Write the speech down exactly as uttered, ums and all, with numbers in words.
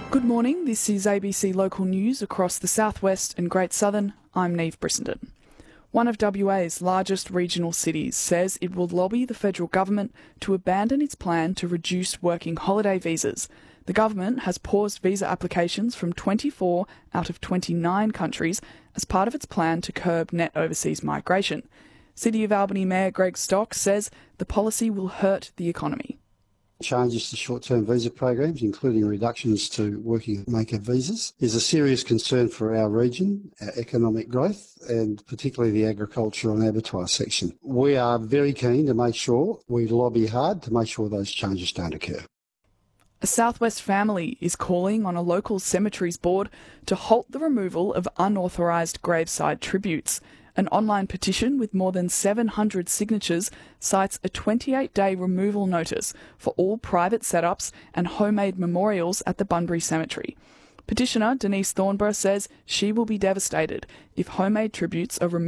Good morning, this is A B C Local News across the southwest and Great Southern. I'm Neve Brissenden. One of W A's largest regional cities says it will lobby the federal government to abandon its plan to reduce working holiday visas. The government has paused visa applications from twenty-four out of twenty-nine countries as part of its plan to curb net overseas migration. City of Albany Mayor Greg Stock says the policy will hurt the economy. Changes to short-term visa programs, including reductions to working maker visas, is a serious concern for our region, our economic growth, and particularly the agriculture and abattoir section. We are very keen to make sure we lobby hard to make sure those changes don't occur. A Southwest family is calling on a local cemeteries board to halt the removal of unauthorised graveside tributes. An online petition with more than seven hundred signatures cites a twenty-eight day removal notice for all private setups and homemade memorials at the Bunbury Cemetery. Petitioner Denise Thornborough says she will be devastated if homemade tributes are removed